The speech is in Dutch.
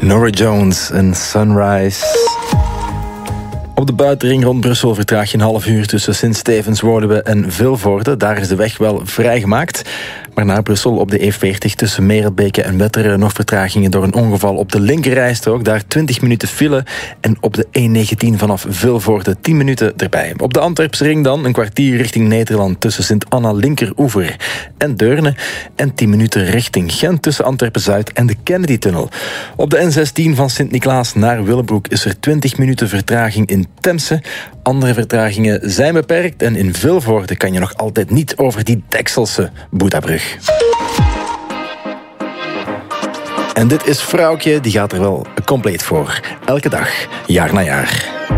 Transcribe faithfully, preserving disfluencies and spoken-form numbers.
Norah Jones en Sunrise. Op de buitenring rond Brussel vertraag je een half uur tussen Sint-Stevens, Woluwe en Vilvoorde. Daar is de weg wel vrijgemaakt. Maar naar Brussel op de E veertig tussen Merelbeke en Wetteren nog vertragingen door een ongeval op de linkerrijstrook. Daar twintig minuten file. En op de E negentien vanaf Vilvoorde tien minuten erbij. Op de Antwerpse ring dan een kwartier richting Nederland tussen Sint-Anna Linkeroever en Deurne. En tien minuten richting Gent tussen Antwerpen-Zuid en de Kennedy-tunnel. Op de N zestien van Sint-Niklaas naar Willebroek is er twintig minuten vertraging in Temse. Andere vertragingen zijn beperkt en in Vilvoorde kan je nog altijd niet over die Dekselse Boedabrug. En dit is Vrouwtje, die gaat er wel compleet voor. Elke dag, jaar na jaar.